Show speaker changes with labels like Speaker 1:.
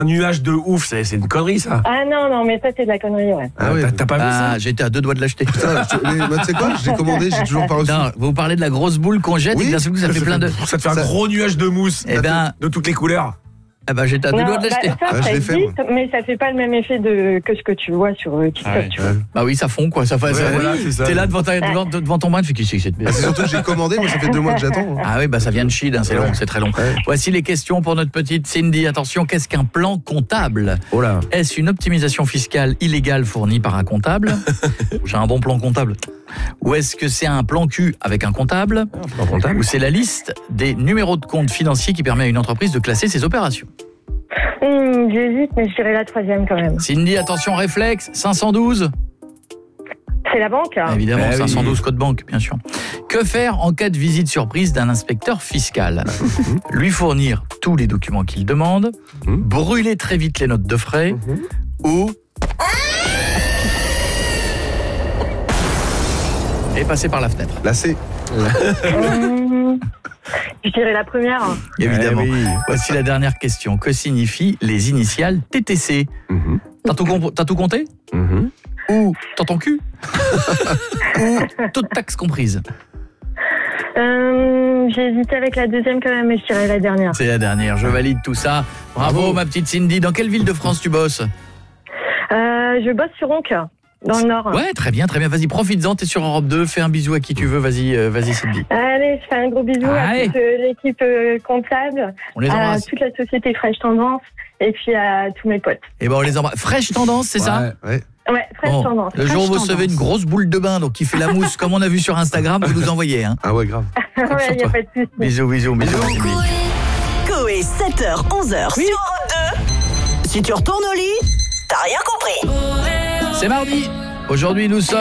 Speaker 1: Un nuage de ouf, c'est une connerie ça.
Speaker 2: Ah non, mais ça c'est de la connerie, ouais.
Speaker 3: Ah ouais.
Speaker 1: T'as pas vu ça?
Speaker 4: J'étais à 2 doigts de l'acheter.
Speaker 3: Putain, tu sais quoi? J'ai commandé, j'ai toujours pas reçu.
Speaker 4: Non, vous parlez de la grosse boule qu'on jette et que d'un seul coup ça fait plein de...
Speaker 1: Ça te fait un gros nuage de mousse.
Speaker 4: Eh ben,
Speaker 1: de toutes les couleurs.
Speaker 4: j'étais à 2 doigts de l'acheter.
Speaker 2: Ça
Speaker 3: je l'ai fait,
Speaker 2: existe, mais ça fait pas le même effet que ce que tu vois sur TikTok, tu vois.
Speaker 4: Bah oui, ça fond quoi. Ça fait,
Speaker 1: voilà, c'est ça.
Speaker 4: T'es là devant ton bain, tu fais qui c'est que cette
Speaker 3: Ah, c'est surtout que j'ai commandé, moi ça fait 2 mois que j'attends.
Speaker 4: Ah oui, ça vient de Chine, c'est long, c'est très long.
Speaker 3: Ouais.
Speaker 4: Voici les questions pour notre petite Cindy. Attention, qu'est-ce qu'un plan comptable?
Speaker 1: Oh là.
Speaker 4: Est-ce une optimisation fiscale illégale fournie par un comptable? J'ai un bon plan comptable. Ou est-ce que c'est un plan cul avec un comptable? Ou c'est la liste des numéros de compte financiers qui permet à une entreprise de classer ses opérations?
Speaker 2: J'hésite, mais je dirais la troisième quand même.
Speaker 4: Cindy, attention, réflexe, 512.
Speaker 2: C'est la banque, hein.
Speaker 4: Évidemment,
Speaker 1: oui.
Speaker 4: 512 code banque, bien sûr. Que faire en cas de visite surprise d'un inspecteur fiscal? Lui fournir tous les documents qu'il demande, brûler très vite les notes de frais, ou... et passer par la fenêtre.
Speaker 3: Là c'est.
Speaker 2: Je dirais la première.
Speaker 4: Évidemment.
Speaker 1: oui.
Speaker 4: Voici la dernière question. Que signifient les initiales TTC? T'as tout compté? Ou dans ton cul? Ou toute taxe comprise?
Speaker 2: J'ai hésité avec la deuxième quand même, mais je dirais la dernière.
Speaker 4: C'est la dernière, je valide tout ça. Bravo ma petite Cindy. Dans quelle ville de France tu bosses?
Speaker 2: Je bosse sur Onc, dans le Nord.
Speaker 4: Ouais, très bien. Vas-y, profites-en, t'es sur Europe 2, fais un bisou à qui tu veux, vas-y Cindy.
Speaker 2: Allez, je fais un gros bisou à toute l'équipe comptable,
Speaker 4: On les
Speaker 2: à
Speaker 4: embrasse.
Speaker 2: toute la société Fresh Tendance, et puis à tous mes potes.
Speaker 4: Et on les embrasse. Fraîche tendance, c'est ça?
Speaker 3: Ouais.
Speaker 2: Ouais, Fresh
Speaker 4: Bon,
Speaker 2: Tendance.
Speaker 4: le jour où vous recevez une grosse boule de bain, donc qui fait la mousse, comme on a vu sur Instagram, vous nous envoyez. Hein.
Speaker 3: Ah ouais, grave.
Speaker 2: Ouais, y a pas de souci.
Speaker 4: Bisous.
Speaker 5: Coé, 7h, 11h sur Europe 2. Si tu retournes au lit, t'as rien compris.
Speaker 4: C'est mardi. Aujourd'hui, nous sommes